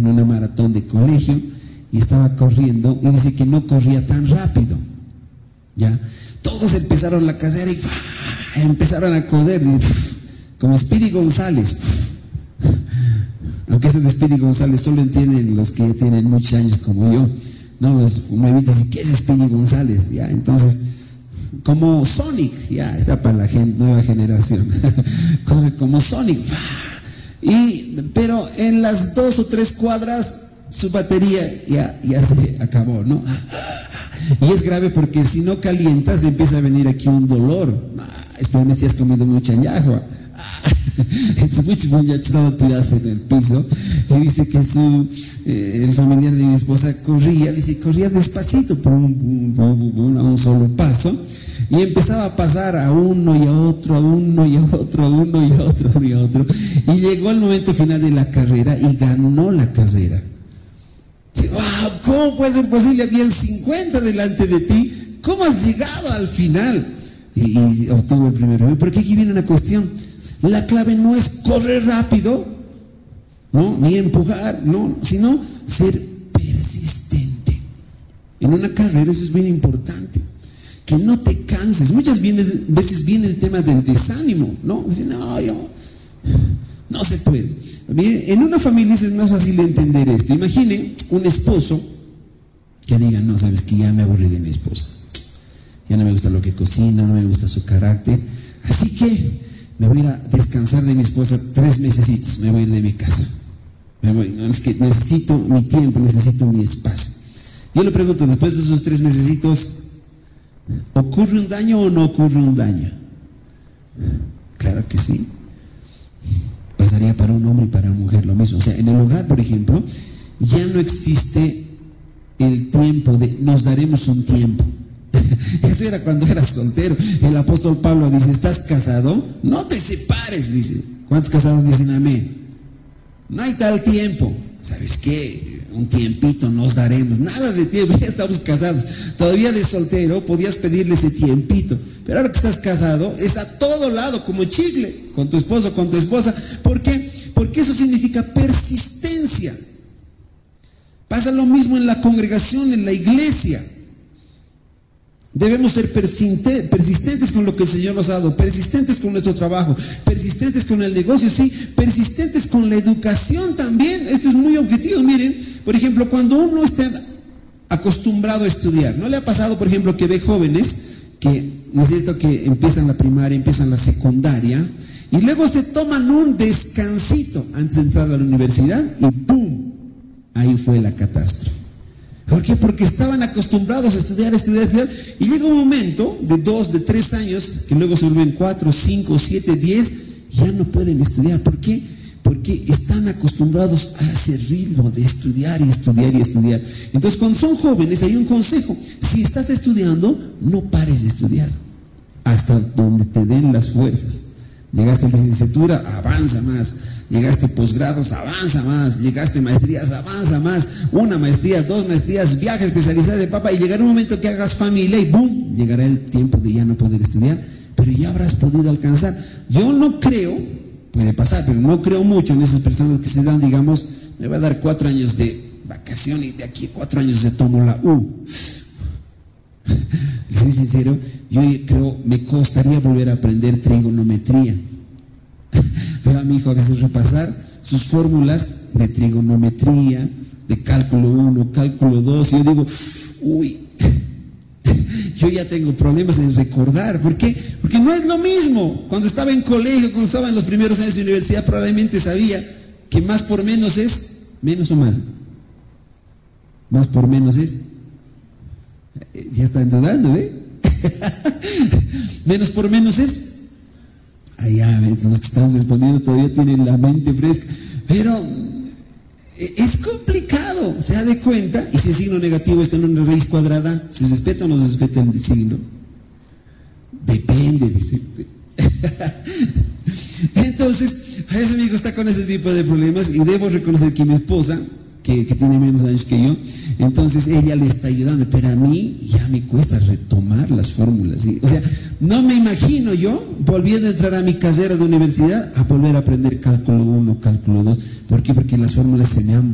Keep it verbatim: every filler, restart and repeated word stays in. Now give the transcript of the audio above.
en una maratón de colegio y estaba corriendo y dice que no corría tan rápido, ¿ya? Todos empezaron la carrera y ¡fua! Empezaron a correr y, ¡fua! Como Speedy González, ¡fua! Aunque eso de Speedy González solo entienden los que tienen muchos años como yo, ¿no? Los nuevitos dicen, ¿qué es Speedy González? Ya, entonces, como Sonic, ya, está para la gente, nueva generación, como, como Sonic, ¡fua! Y, pero en las dos o tres cuadras su batería ya, ya se acabó, ¿no? Y es grave porque si no calientas empieza a venir aquí un dolor. Ah, espérame si has comido mucha ñajua. Entonces muchos muchachos estaban tirados en el piso y dice que su, eh, el familiar de mi esposa corría, dice, corría despacito, pum, pum, pum, pum, a un solo paso. Y empezaba a pasar a uno y a otro, a uno y a otro, a uno y a otro y a otro. Y llegó al momento final de la carrera y ganó la carrera. Dice, wow, ¿cómo puede ser posible? Habían cincuenta delante de ti. ¿Cómo has llegado al final? Y, y obtuvo el primer lugar. Porque aquí viene una cuestión. La clave no es correr rápido, ¿no? Ni empujar, no, sino ser persistente. En una carrera eso es bien importante. Que no te canses. Muchas veces viene el tema del desánimo, ¿no? Dice, no, yo, no se puede. En una familia es más fácil entender esto. Imagine un esposo que diga, no, sabes que ya me aburrí de mi esposa. Ya no me gusta lo que cocina, no me gusta su carácter. Así que me voy a ir a descansar de mi esposa tres mesecitos, me voy a ir de mi casa. Me voy, no, es que necesito mi tiempo, necesito mi espacio. Yo le pregunto, después de esos tres mesecitos, ¿ocurre un daño o no ocurre un daño? Claro que sí. Pasaría para un hombre y para una mujer lo mismo. O sea, en el hogar, por ejemplo, ya no existe el tiempo de nos daremos un tiempo. Eso era cuando eras soltero. El apóstol Pablo dice, ¿estás casado? No te separes, dice. ¿Cuántos casados dicen amén? No hay tal tiempo. ¿Sabes qué? Un tiempito nos daremos. Nada de tiempo, ya estamos casados. Todavía de soltero podías pedirle ese tiempito. Pero ahora que estás casado, es a todo lado, como chicle, con tu esposo, con tu esposa. ¿Por qué? Porque eso significa persistencia. Pasa lo mismo en la congregación, en la iglesia. Debemos ser persistentes con lo que el Señor nos ha dado, persistentes con nuestro trabajo, persistentes con el negocio, sí, persistentes con la educación también. Esto es muy objetivo. Miren, por ejemplo, cuando uno está acostumbrado a estudiar, ¿no le ha pasado, por ejemplo, que ve jóvenes que, ¿no es cierto?, que empiezan la primaria, empiezan la secundaria y luego se toman un descansito antes de entrar a la universidad y ¡pum! Ahí fue la catástrofe. ¿Por qué? Porque estaban acostumbrados a estudiar, estudiar, estudiar, y llega un momento de dos, de tres años, que luego se vuelven cuatro, cinco, siete, diez, ya no pueden estudiar. ¿Por qué? Porque están acostumbrados a ese ritmo de estudiar y estudiar y estudiar. Entonces, cuando son jóvenes, hay un consejo: si estás estudiando, no pares de estudiar hasta donde te den las fuerzas. Llegaste a la licenciatura, avanza más. Llegaste a posgrados, avanza más. Llegaste a maestrías, avanza más. Una maestría, dos maestrías, viaje especializado de papa. Y llegará un momento que hagas familia y ¡boom! Llegará el tiempo de ya no poder estudiar. Pero ya habrás podido alcanzar. Yo no creo, puede pasar, pero no creo mucho en esas personas que se dan, digamos, me va a dar cuatro años de vacación y de aquí a cuatro años se tomo la U. Les soy sincero, yo creo, me costaría volver a aprender trigonometría. Veo a mi hijo a veces repasar sus fórmulas de trigonometría, de cálculo uno, cálculo dos, y yo digo, uy, yo ya tengo problemas en recordar. ¿Por qué? Porque no es lo mismo. Cuando estaba en colegio, cuando estaba en los primeros años de universidad, probablemente sabía que más por menos es menos o más. Más por menos es, ya están dudando, ¿eh? Menos por menos es, allá, los que estamos respondiendo todavía tienen la mente fresca, pero es complicado. Se da de cuenta, y si el signo negativo está en una raíz cuadrada, ¿se respeta o no se respeta el signo? Depende, dice. Entonces, a ese amigo está con ese tipo de problemas, y debo reconocer que mi esposa, que, que tiene menos años que yo, entonces ella le está ayudando, pero a mí ya me cuesta retomar las fórmulas, ¿sí? O sea, no me imagino yo volviendo a entrar a mi carrera de universidad a volver a aprender cálculo uno, cálculo dos. ¿Por qué? Porque las fórmulas se me han